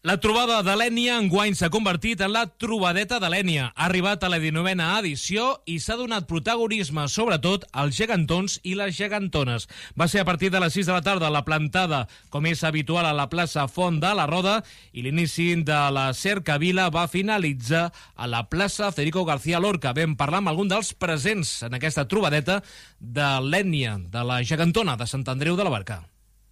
La trobada de l'Ènia enguany s'ha convertit en la trobadeta de l'Ènia. Ha arribat a la 19a edició i s'ha donat protagonisme, sobretot, als gegantons i les gegantones. Va ser a partir de les 6 de la tarda la plantada, com és habitual a la plaça Font de la Roda, i l'inici de la cercavila va finalitzar a la plaça Federico García Lorca. Vam parlar amb algun dels presents en aquesta trobadeta de l'Ènia, de la gegantona de Sant Andreu de la Barca.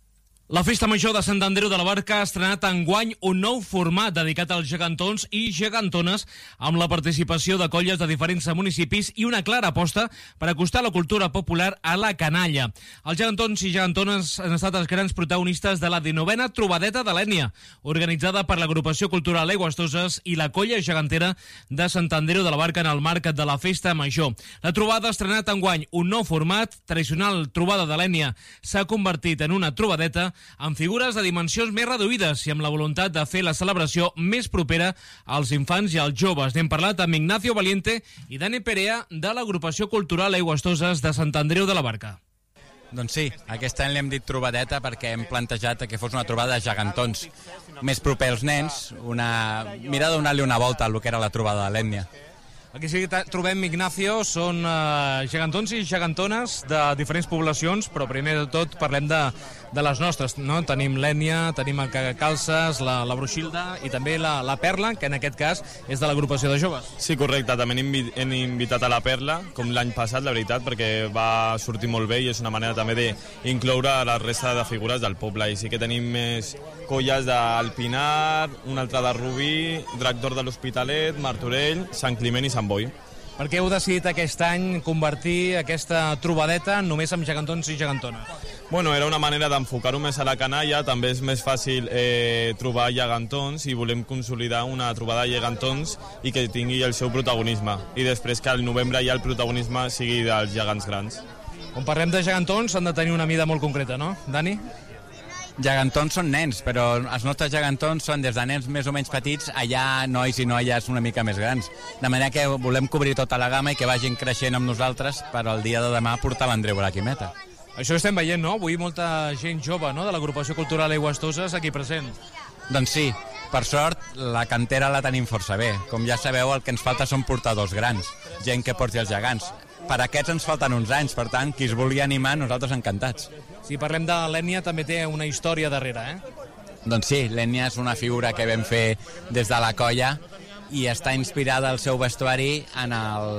La Festa Major de Sant Andreu de la Barca ha estrenat enguany un nou format dedicat als gegantons i gegantones amb la participació de colles de diferents municipis i una clara aposta per acostar la cultura popular a la canalla. Els gegantons i gegantones han estat els grans protagonistes de la 19a trobadeta de l'Ènia, organitzada per l'Agrupació Cultural Aigües Toses i la colla gegantera de Sant Andreu de la Barca en el marc de la Festa Major. La trobada ha estrenat enguany un nou format, tradicional trobada de l'Ènia s'ha convertit en una trobadeta amb figures de dimensions més reduïdes i amb la voluntat de fer la celebració més propera als infants i als joves. N'hem parlat amb Ignacio Valiente i Dani Perea de l'Agrupació Cultural Aigües Toses de Sant Andreu de la Barca. Doncs sí, aquest any l'hem dit trobadeta perquè hem plantejat que fos una trobada de gegantons més proper als nens, mira de donar-li una volta al que era la trobada de l'Ètnia. Aquí sí que trobem, Ignacio, són gegantons i gegantones de diferents poblacions, però primer de tot parlem de les nostres, no? Tenim l'Ènia, tenim el Cagacalces, la Bruixilda i també la Perla, que en aquest cas és de l'agrupació de joves. Sí, correcte, també hem invitat a la Perla, com l'any passat, la veritat, perquè va sortir molt bé i és una manera també d'incloure la resta de figures del poble. I sí que tenim més colles del Pinar, una altra de Rubí, Drac d'Or de l'Hospitalet, Martorell, Sant Climent i Sant Boi. Per què heu decidit aquest any convertir aquesta trobadeta només amb gegantons i gegantones? Bueno, era una manera d'enfocar-ho més a la canalla, també és més fàcil trobar gegantons i volem consolidar una trobada de gegantons i que tingui el seu protagonisme. I després que al novembre ja el protagonisme sigui dels gegants grans. Quan parlem de gegantons han de tenir una mida molt concreta, no? Dani? Gegantons són nens, però els nostres gegantons són des de nens més o menys petits a ja nois i noies una mica més grans. De manera que volem cobrir tota la gamma i que vagin creixent amb nosaltres per al dia de demà portar l'Andreu a la Quimeta. Això estem veient, no? Avui molta gent jove, no?, de l'Agrupació Cultural Aigües Toses aquí present. Doncs sí, per sort la cantera la tenim força bé. Com ja sabeu, el que ens falta són portadors grans, gent que porti els gegants. Per aquests ens falten uns anys, per tant, qui es vulgui animar, nosaltres encantats. Si parlem de l'Ètnia, també té una història darrere, Doncs sí, l'Ètnia és una figura que vam fer des de la colla i està inspirada el seu vestuari en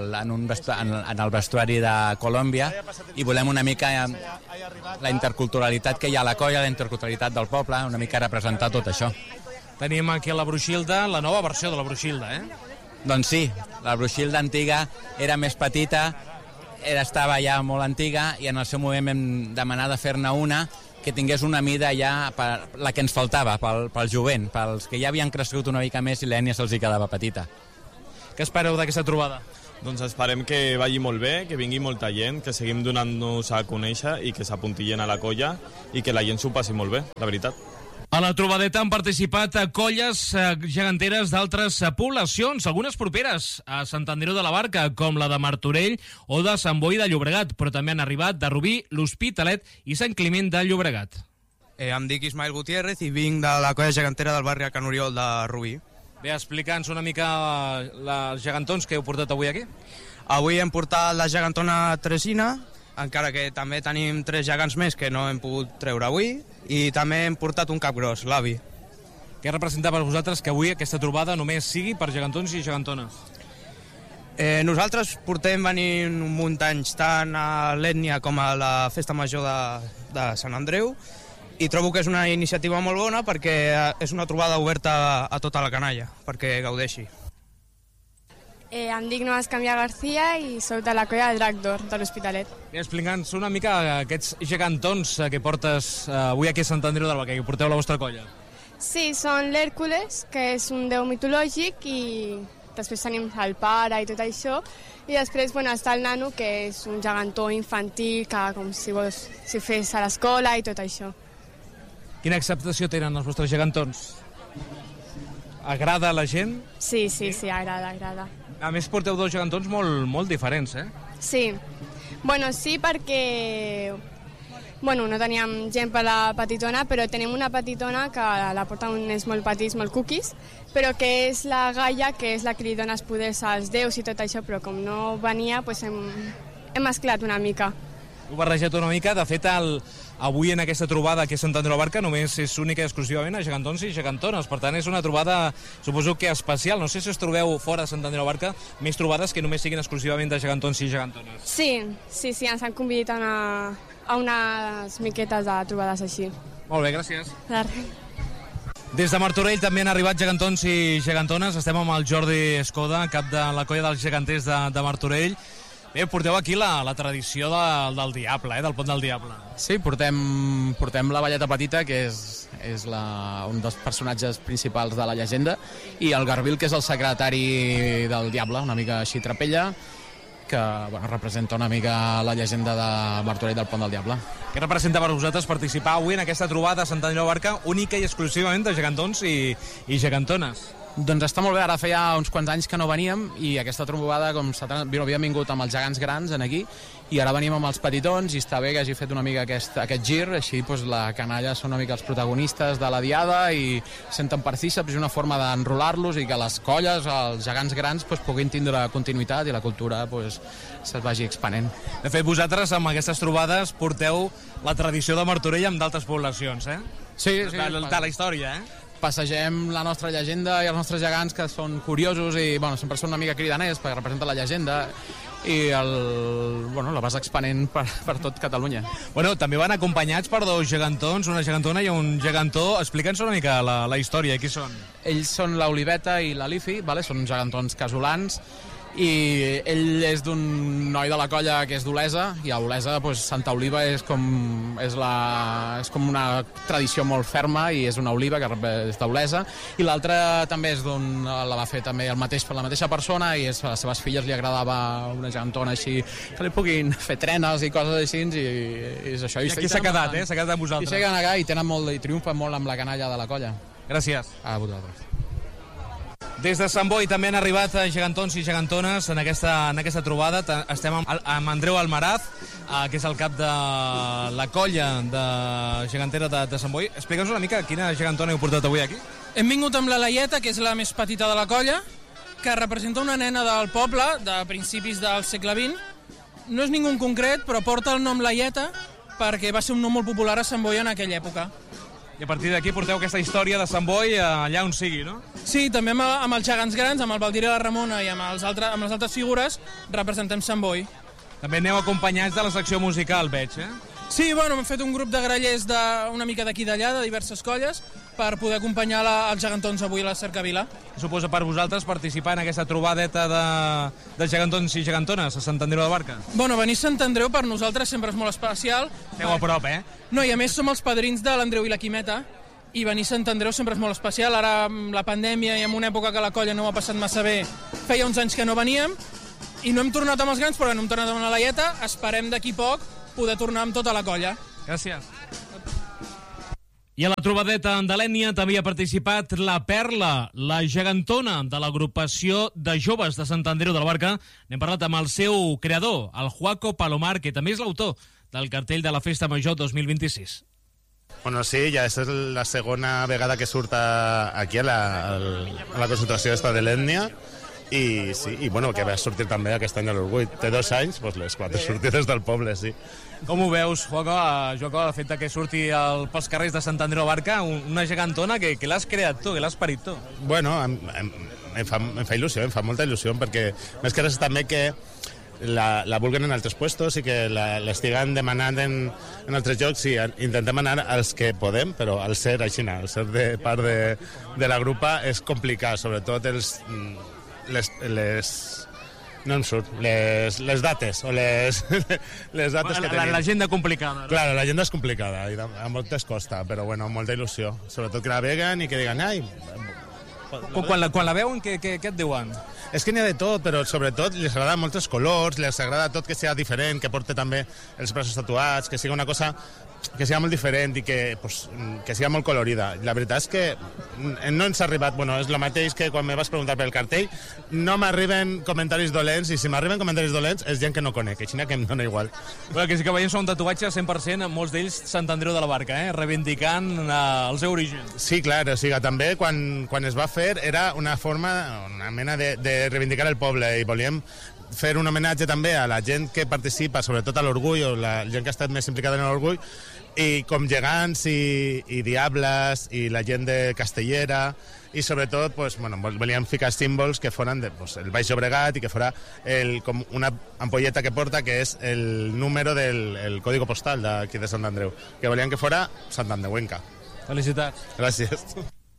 el vestuari de Colòmbia i volem una mica la interculturalitat que hi ha a la colla, la interculturalitat del poble, una mica representar tot això. Tenim aquí la Bruixilda, la nova versió de la Bruixilda, Doncs sí, la Bruixilda antiga era més petita, estava ja molt antiga i en el seu moment vam demanar de fer-ne una que tingués una mida ja la que ens faltava pel jovent, pels que ja havien crescut una mica més i l'Ètnia se'ls hi quedava petita. Què espereu d'aquesta trobada? Doncs esperem que vagi molt bé, que vingui molta gent, que seguim donant-nos a conèixer i que s'apuntillen a la colla i que la gent s'ho passi molt bé, la veritat. A la trobadeta han participat colles geganteres d'altres poblacions, algunes properes a Sant Andreu de la Barca, com la de Martorell o de Sant Boi de Llobregat, però també han arribat de Rubí, l'Hospitalet i Sant Climent de Llobregat. Em dic Ismael Gutiérrez i vinc de la colla gegantera del barri Can Oriol de Rubí. Bé, explica'ns una mica els gegantons que heu portat avui aquí. Avui hem portat la gegantona Tresina, encara que també tenim 3 gegants més que no hem pogut treure avui, i també hem portat un capgros, l'avi. Què representa per vosaltres que avui aquesta trobada només sigui per gegantons i gegantones? Nosaltres portem venint un munt d'anys tant a l'Ètnia com a la Festa Major de Sant Andreu i trobo que és una iniciativa molt bona perquè és una trobada oberta a tota la canalla, perquè gaudeixi. Em dic Noa Escamilla García i soc de la colla de Drac d'Or de l'Hospitalet. Explica'ns una mica aquests gegantons que portes avui aquí a Sant Andreu de la Barca, que porteu la vostra colla. Sí, són l'Hèrcules, que és un déu mitològic, i després tenim el pare i tot això, i després està el nano, que és un gegantó infantil, que com si fes a l'escola i tot això. Quina acceptació tenen els vostres gegantons? Agrada a la gent? Sí, agrada. A més, porteu 2 gegantons molt diferents, Sí. Sí, perquè Bueno, no teníem gent per la petitona, però tenim una petitona que la porta uns molt petits, molt cookies, però que és la Gaia, que és la que li dona els poders als déus i tot això, però com no venia, doncs hem mesclat una mica. Ho barrejat una mica. De fet, avui en aquesta trobada que és Sant Andreu de la Barca només és única i exclusivament a gegantons i gegantones. Per tant, és una trobada, suposo que especial. No sé si us trobeu fora de Sant Andreu de la Barca més trobades que només siguin exclusivament de gegantons i gegantones. Sí, ens han convidat a unes miquetes de trobades així. Molt bé, gràcies. De res. Des de Martorell també han arribat gegantons i gegantones. Estem amb el Jordi Escoda, cap de la colla dels geganters de Martorell. Bé, porteu aquí la tradició del Diable, del Pont del Diable. Sí, portem la Valleta Petita, que és un dels personatges principals de la llegenda, i el Garbil, que és el secretari del Diable, una mica així trapella, que representa una mica la llegenda de Martorell del Pont del Diable. Què representa per vosaltres participar avui en aquesta trobada a Sant Andreu de la Barca, única i exclusivament de gegantons i gegantones? Doncs està molt bé, ara feia uns quants anys que no veníem i aquesta trobada, com havíem vingut amb els gegants grans aquí i ara venim amb els petitons i està bé que hagi fet una mica aquest gir, així doncs, la canalla són una mica els protagonistes de la diada i senten partíceps, és una forma d'enrolar-los i que les colles, els gegants grans, doncs, puguin tindre continuïtat i la cultura doncs, se'ls vagi expanent. De fet, vosaltres amb aquestes trobades porteu la tradició de Martorell amb d'altres poblacions, eh? Sí. De la història, eh? Passegem la nostra llegenda i els nostres gegants que són curiosos i sempre són una mica cridaners perquè representen la llegenda i la vas expanent per tot Catalunya. Bueno, també van acompanyats per dos gegantons, una gegantona i un gegantó. Explica'ns una mica la història, qui són? Ells són l'Oliveta i la Lifi, són gegantons casolans i ell és d'un noi de la colla que és d'Olesa i a Olesa Santa Oliva és com una tradició molt ferma i és una oliva que és d'Olesa i l'altre també és la va fer també per la mateixa persona i a les seves filles li agradava una gegantona així que li puguin fer trenes i coses així i és això. I aquí s'ha quedat, s'ha quedat amb vosaltres. I s'ha quedat i tenen molt i triomfen molt amb la canalla de la colla. Gràcies. A vosaltres. Des de Sant Boi també han arribat gegantons i gegantones en aquesta trobada. Estem amb Andreu Almaraz, que és el cap de la colla de gegantera de Sant Boi. Explica'ns una mica quina gegantona heu portat avui aquí. Hem vingut amb la Laieta, que és la més petita de la colla, que representa una nena del poble de principis del segle XX. No és ningú en concret, però porta el nom Laieta perquè va ser un nom molt popular a Sant Boi en aquella època. I a partir d'aquí porteu aquesta història de Sant Boi allà on sigui, no? Sí, també amb els gegants grans, amb el Valdir i la Ramona i amb les altres figures, representem Sant Boi. També aneu acompanyats de la secció musical, veig, eh? Sí, hem fet un grup de grallers una mica d'aquí d'allà, de diverses colles, per poder acompanyar els gegantons avui a la Cercavila. Suposa per vosaltres participar en aquesta trobadeta de gegantons i gegantones a Sant Andreu de la Barca? Venir a Sant Andreu per nosaltres sempre és molt especial. Esteu a prop, eh? No, i a més som els padrins de l'Andreu i la Quimeta, i venir a Sant Andreu sempre és molt especial. Ara, amb la pandèmia i en una època que la colla no ho ha passat massa bé, feia uns anys que no veníem, i no hem tornat amb els grans, però no hem tornat amb la Laieta. Esperem d'aquí poc poder tornar amb tota la colla. Gràcies. I a la trobadeta de l'Ènia també ha participat la Perla, la gegantona de l'agrupació de joves de Sant Andreu de la Barca. N'hem parlat amb el seu creador, el Juaco Palomar, que també és l'autor del cartell de la Festa Major 2026. Bueno, sí, ja és la segona vegada que surt aquí a la concentració de l'Ètnia. I sí, que va sortir també aquest any a l'Orgull. Té 2 anys, les 4 sortides del poble, sí. Com ho veus, Juaco, el fet que surti pels carrers de Sant Andreu de la Barca, una gegantona que l'has creat tu, que l'has parit tu? Bueno, em fa il·lusió, em fa molta il·lusió, perquè més que res també que la vulguen en altres puestos i que l'estiguen demanant en altres llocs i intentem anar als que podem, però al ser així, al ser de part de la grupa és complicat, sobretot no em surt, les dates o les dates que tenim. L'agenda complicada. Claro, l'agenda és complicada i a moltes costa, però molta il·lusió. Sobretot que la veguen i que diguen, ai... Quan la veuen, què et diuen? És que n'hi ha de tot, però sobretot li agrada molts els colors, li agrada tot que sigui diferent, que porti també els braços tatuats, que sigui una cosa que sigui molt diferent i que sigui molt colorida. La veritat és que no ens ha arribat, és el mateix que quan me vas preguntar pel cartell, no m'arriben comentaris dolents, i si m'arriben comentaris dolents és gent que no conec, així que em dona igual. Bueno, que sí que veiem són un tatuatge 100%, molts d'ells Sant Andreu de la Barca, reivindicant el seu origen. Sí, clar, o sigui, també quan es va fer era una forma, una mena de reivindicar el poble, i volíem fer un homenatge també a la gent que participa, sobretot a l'Orgull, o la gent que ha estat més implicada en l'Orgull, i com gegants i diables i la gent de Castellera, i sobretot volíem ficar símbols que foren el Baix Llobregat i que fora com una ampolleta que porta, que és el número del código postal d'aquí de Sant Andreu, que volíem que fora Sant Andreuenca. Felicitats. Gràcies.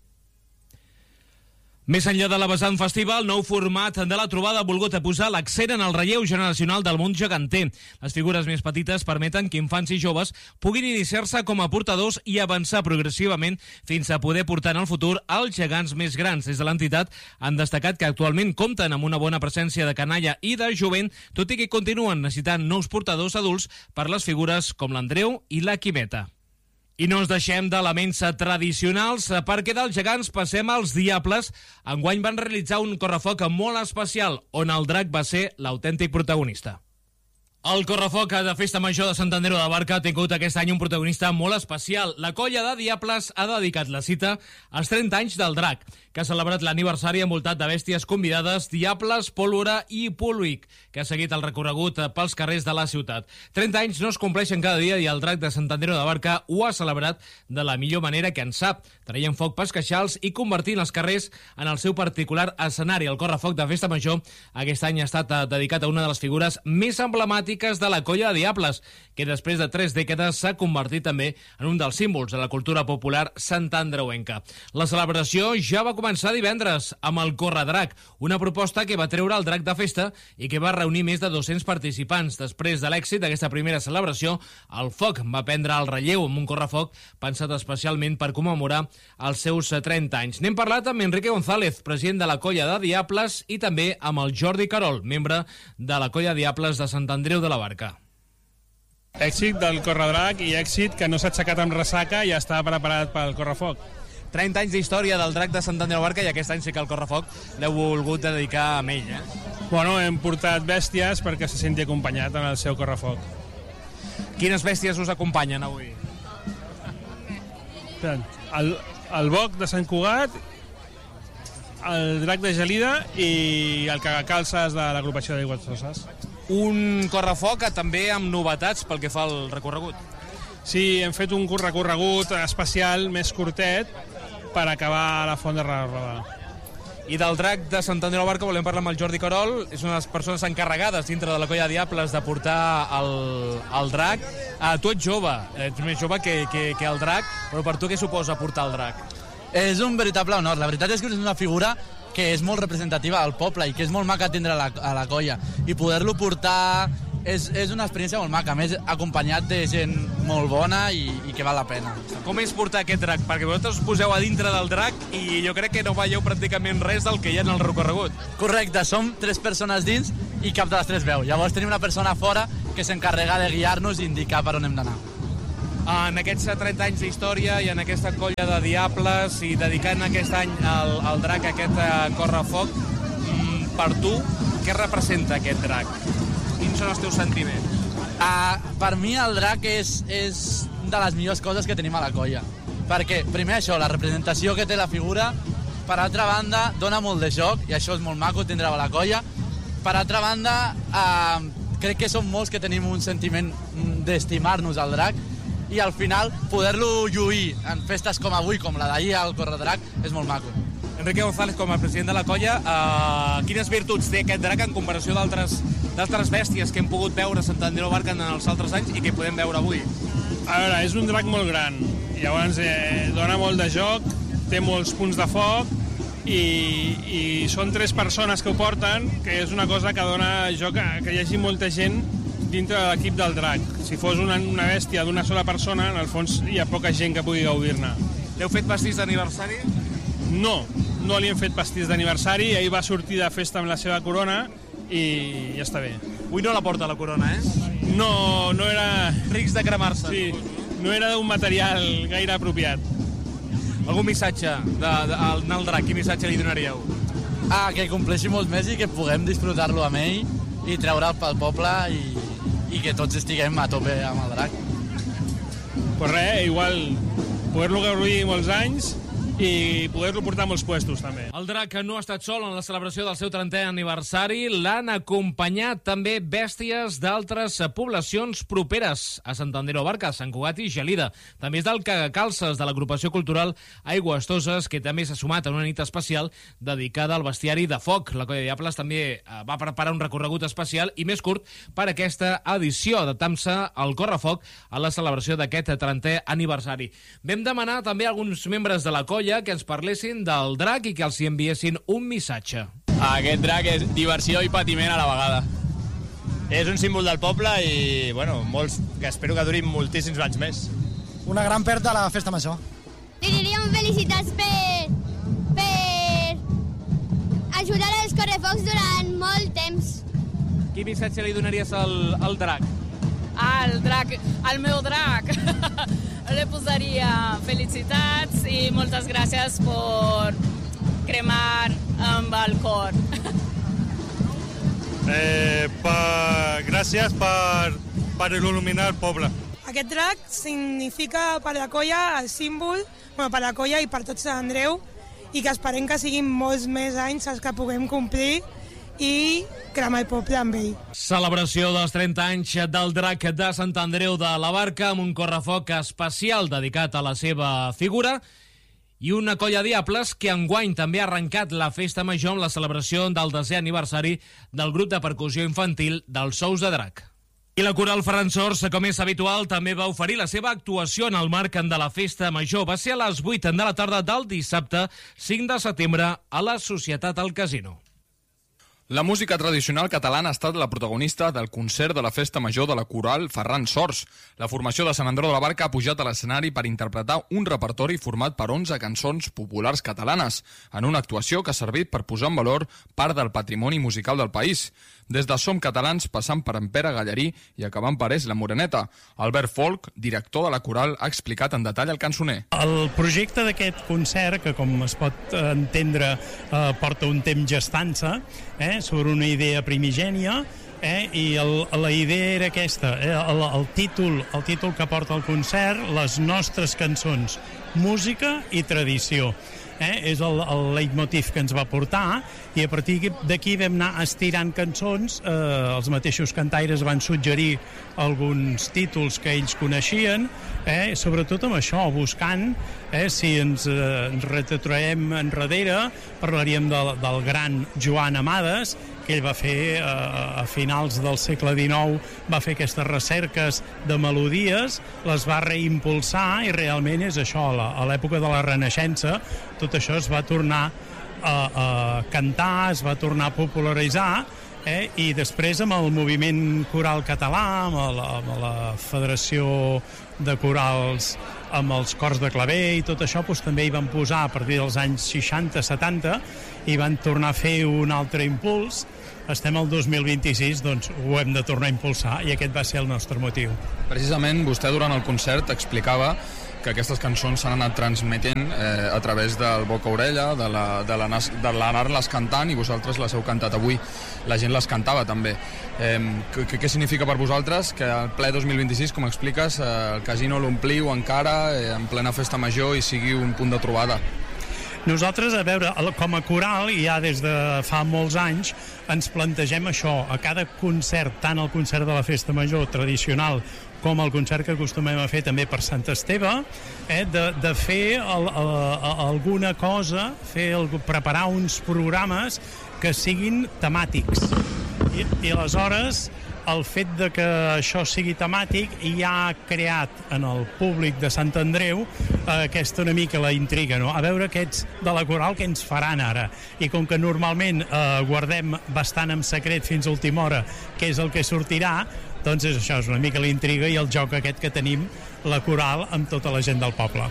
Més enllà de la vessant festiva, el nou format de la trobada ha volgut posar l'accent en el relleu generacional del món geganter. Les figures més petites permeten que infants i joves puguin iniciar-se com a portadors i avançar progressivament fins a poder portar en el futur els gegants més grans. Des de l'entitat han destacat que actualment compten amb una bona presència de canalla i de jovent, tot i que continuen necessitant nous portadors adults per les figures com l'Andreu i la Quimeta. I no ens deixem d'elements tradicionals, perquè dels gegants passem als diables. Enguany van realitzar un correfoc molt especial, on el drac va ser l'autèntic protagonista. El correfoc de Festa Major de Sant Andreu de la Barca ha tingut aquest any un protagonista molt especial. La colla de Diables ha dedicat la cita als 30 anys del drac, que ha celebrat l'aniversari envoltat de bèsties convidades, diables, pólvora i públic, que ha seguit el recorregut pels carrers de la ciutat. 30 anys no es compleixen cada dia i el drac de Sant Andreu de la Barca ho ha celebrat de la millor manera que en sap, traient foc pels queixals i convertint els carrers en el seu particular escenari. El correfoc de Festa Major aquest any ha estat dedicat a una de les figures més emblemàtiques de la colla de Diables, que després de 3 dècades s'ha convertit també en un dels símbols de la cultura popular santandreuenca. La celebració ja va començar divendres amb el Corredrac, una proposta que va treure el drac de festa i que va reunir més de 200 participants. Després de l'èxit d'aquesta primera celebració, el foc va prendre el relleu amb un correfoc pensat especialment per commemorar els seus 30 anys. N'hem parlat amb Enrique González, president de la colla de Diables, i també amb el Jordi Carol, membre de la colla Diables de Sant Andreu de la Barca. Èxit del Corredrac i èxit que no s'ha aixecat amb ressaca i ja està preparat pel correfoc. 30 anys d'història del drac de Sant Andreu de la Barca i aquest any sí que el correfoc l'heu volgut dedicar a ell, Bueno, hem portat bèsties perquè se senti acompanyat en el seu correfoc. Quines bèsties us acompanyen avui? El boc de Sant Cugat, el drac de Gelida i el cagacalces de l'agrupació d'Aigües Soses. Un correfoc també amb novetats pel que fa al recorregut. Sí, hem fet un recorregut especial més curtet per acabar a la Font de Roda. I del drac de Sant Andreu de la Barca volem parlar amb el Jordi Carol. És una de les persones encarregades dintre de la colla de Diables de portar el drac. Tu ets jove, ets més jove que el drac, però per tu què suposa portar el drac? És un veritable honor. La veritat és que és una figura que és molt representativa del poble i que és molt maca atendre a la colla. I poder-lo portar és una experiència molt maca, a més acompanyat de gent molt bona i que val la pena. Com és portar aquest drac? Perquè vosaltres us poseu a dintre del drac i jo crec que no veieu pràcticament res del que hi ha en el recorregut. Correcte, som 3 persones dins i cap de les 3 veu. Llavors tenim una persona fora que s'encarrega de guiar-nos i indicar per on hem d'anar. En aquests 30 anys d'història i en aquesta colla de Diables i dedicant aquest any al drac, aquest correfoc, per tu, què representa aquest drac? Quins són els teus sentiments? Per mi el drac és de les millors coses que tenim a la colla. Perquè, primer això, la representació que té la figura, per altra banda, dona molt de joc, i això és molt maco tindre-ho a la colla. Per altra banda, crec que som molts que tenim un sentiment d'estimar-nos al drac, i al final poder-lo lluir en festes com avui, com la d'ahir al Corredrac, és molt maco. Enrique González, com a president de la colla, quines virtuts té aquest drac en comparació d'altres bèsties que hem pogut veure a Sant Andreu de la Barca en els altres anys i que podem veure avui? A veure, és un drac molt gran, llavors dona molt de joc, té molts punts de foc i són 3 persones que ho porten, que és una cosa que dona joc que hi hagi molta gent dintre de l'equip del drac. Si fos una bèstia d'una sola persona, en el fons hi ha poca gent que pugui gaudir-ne. L'heu fet vestits d'aniversari? No, no li hem fet pastís d'aniversari, ahir va sortir de festa amb la seva corona i ja està bé. Avui no la porta la corona, No era... Rics de cremar-se. Sí, no era d'un material gaire apropiat. Algun missatge al drac, quin missatge li donaríeu? Que compleixi molts més i que puguem disfrutar-lo amb ell i treure'l pel poble i que tots estiguem a tope amb el drac. Pues res, igual poder-lo gaudir molts anys i poder-lo portar a molts puestos, també. El drac no ha estat sol en la celebració del seu 30è aniversari. L'han acompanyat també bèsties d'altres poblacions properes a Sant Andreu Barca, Sant Cugat i Gelida. També és del Cagacalces, de l'agrupació cultural Aigües Toses, que també s'ha sumat en una nit especial dedicada al bestiari de foc. La Colla de Diables també va preparar un recorregut especial i més curt per aquesta edició, adaptant-se al correfoc a la celebració d'aquest 30è aniversari. Vam demanar també a alguns membres de la colla que ens parlessin del drac i que els hi enviessin un missatge. Aquest drac és diversió i patiment a la vegada. És un símbol del poble i, bueno, que espero que durin moltíssims anys més. Una gran pèrdua a la festa major. Li diríem felicitats per ajudar als correfocs durant molt temps. Quin missatge li donaries al drac? Al drac, al meu drac. Le posaria felicitats i moltes gràcies per cremar amb el cor. Gràcies per il·luminar el poble. Aquest drac significa per la colla el símbol, per la colla i per tot Sant Andreu, i que esperem que siguin molts més anys els que puguem complir i cremar el poble amb ell. Celebració dels 30 anys del drac de Sant Andreu de la Barca amb un correfoc especial dedicat a la seva figura i una colla de diables que enguany també ha arrencat la festa major amb la celebració del 10è aniversari del grup de percussió infantil dels Sous de Drac. I la coral Ferran Sors, com és habitual, també va oferir la seva actuació en el marc de la festa major. Va ser a les 8 de la tarda del dissabte 5 de setembre a la Societat al Casino. La música tradicional catalana ha estat la protagonista del concert de la festa major de la coral Ferran Sors. La formació de Sant Andreu de la Barca ha pujat a l'escenari per interpretar un repertori format per 11 cançons populars catalanes, en una actuació que ha servit per posar en valor part del patrimoni musical del país. Des de Som Catalans, passant per en Pere Gallarí i acabant per És la Moreneta. Albert Folk, director de la coral, ha explicat en detall el cançoner. El projecte d'aquest concert, que com es pot entendre porta un temps gestant-se, sobre una idea primigènia, i la idea era aquesta, el títol que porta el concert, les nostres cançons, música i tradició. És el leitmotiv que ens va portar i a partir d'aquí vam anar estirant cançons. Els mateixos cantaires van suggerir alguns títols que ells coneixien, sobretot amb això, buscant, si ens retrotraiem enrere, parlaríem del gran Joan Amades, que ell va fer a finals del segle XIX, va fer aquestes recerques de melodies, les va reimpulsar i realment és això, a l'època de la Renaixença, tot això es va tornar a cantar, es va tornar a popularitzar, i després amb el moviment coral català, amb la Federació de Corals, amb els cors de claver i tot això, també hi van posar a partir dels anys 60-70 i van tornar a fer un altre impuls. Estem al 2026, doncs ho hem de tornar a impulsar i aquest va ser el nostre motiu. Precisament vostè durant el concert explicava que aquestes cançons s'han anat transmetent a través del boca-orella, de l'anar-les cantant, i vosaltres les heu cantat avui. La gent les cantava també. Què significa per vosaltres que al ple 2026, com expliques, el casino l'ompliu encara en plena festa major i sigui un punt de trobada? Nosaltres, a veure, com a coral, ja des de fa molts anys, ens plantegem això. A cada concert, tant el concert de la festa major tradicional com el concert que acostumem a fer també per Sant Esteve, de fer alguna cosa, preparar uns programes que siguin temàtics. I aleshores, el fet de que això sigui temàtic ja ha creat en el públic de Sant Andreu aquesta una mica la intriga, no? A veure aquests de la coral què ens faran ara. I com que normalment guardem bastant en secret fins a última hora què és el que sortirà, doncs això és una mica la intriga i el joc aquest que tenim la coral amb tota la gent del poble.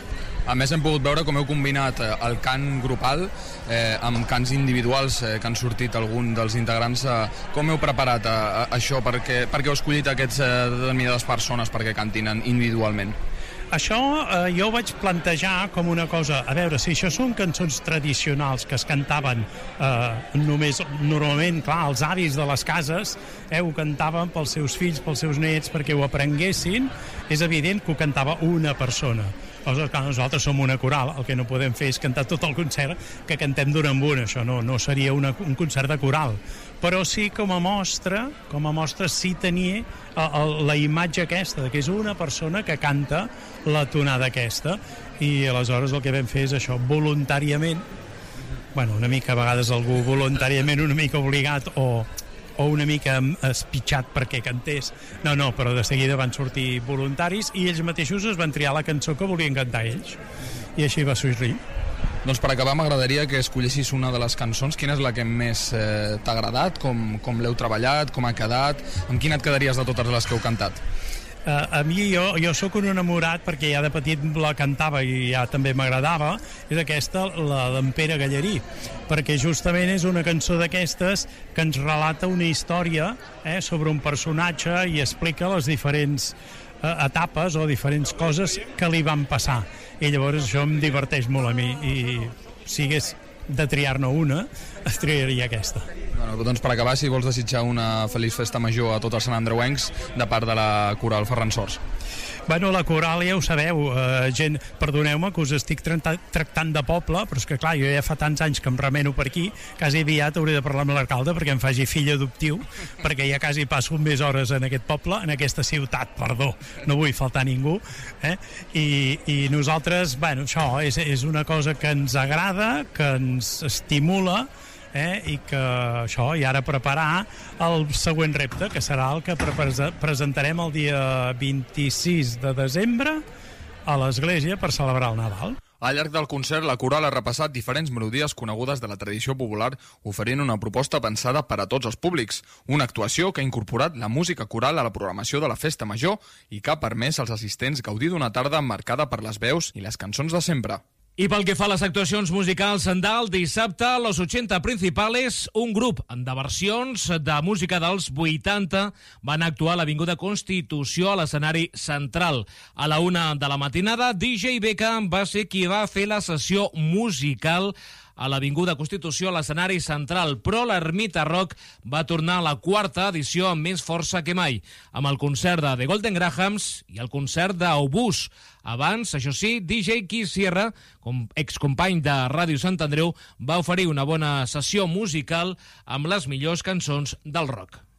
A més, hem pogut veure com heu combinat el cant grupal amb cants individuals que han sortit algun dels integrants. Com heu preparat això? Per què heu escollit aquestes determinades persones perquè cantin individualment? Això jo ho vaig plantejar com una cosa, a veure, si això són cançons tradicionals que es cantaven només, normalment, clar, els avis de les cases ho cantaven pels seus fills, pels seus nets, perquè ho aprenguessin, és evident que ho cantava una persona. Nosaltres som una coral, el que no podem fer és cantar tot el concert que cantem d'un en un, això no seria un concert de coral, però sí com a mostra sí tenia la imatge aquesta, que és una persona que canta la tonada aquesta, i aleshores el que vam fer és això, voluntàriament, una mica a vegades algú voluntàriament una mica obligat o una mica espitxat perquè cantés. No, però de seguida van sortir voluntaris i ells mateixos es van triar la cançó que volien cantar ells. I així va sortir. Doncs per acabar m'agradaria que escollessis una de les cançons. Quina és la que més t'ha agradat? Com l'heu treballat? Com ha quedat? Amb quina et quedaries de totes les que heu cantat? A mi, jo sóc un enamorat perquè ja de petit la cantava i ja també m'agradava, és aquesta, la d'en Pere Gallarí, perquè justament és una cançó d'aquestes que ens relata una història sobre un personatge i explica les diferents etapes o diferents coses que li van passar, i llavors això em diverteix molt a mi, i si hagués de triar-ne una, es triaria aquesta. Doncs per acabar, si vols desitjar una feliç festa major a tots els santandreuencs de part de la coral Ferran Sors. La coral ja ho sabeu, gent, perdoneu-me que us estic tractant de poble, però és que clar, jo ja fa tants anys que em remeno per aquí, quasi aviat hauré de parlar amb l'alcalde perquè em faci fill adoptiu, perquè ja quasi passo més hores en aquest poble, en aquesta ciutat, perdó, no vull faltar ningú, i nosaltres, això és una cosa que ens agrada, que ens estimula, i que això, i ara preparar el següent repte, que serà el que presentarem el dia 26 de desembre a l'església per celebrar el Nadal. Al llarg del concert, la coral ha repassat diferents melodies conegudes de la tradició popular, oferint una proposta pensada per a tots els públics. Una actuació que ha incorporat la música coral a la programació de la Festa Major i que ha permès als assistents gaudir d'una tarda marcada per les veus i les cançons de sempre. I pel que fa a les actuacions musicals del dissabte, a los 80 Principales, un grup de versions de música dels 80 van actuar a l'Avinguda Constitució a l'escenari central. A la 1 de la matinada, DJ Beca va ser qui va fer la sessió musical a l'Avinguda Constitució a l'escenari central, però l'Ermita Rock va tornar a la 4ª edició amb més força que mai, amb el concert de The Golden Grahams i el concert d'Obús. Abans, això sí, DJ Keith Sierra, excompany de Ràdio Sant Andreu, va oferir una bona sessió musical amb les millors cançons del rock.